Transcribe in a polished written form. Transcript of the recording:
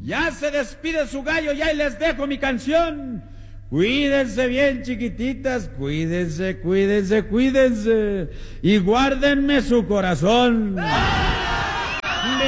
Ya se despide su gallo y ahí les dejo mi canción. Cuídense bien, chiquititas, cuídense, cuídense, cuídense. Y guárdenme su corazón.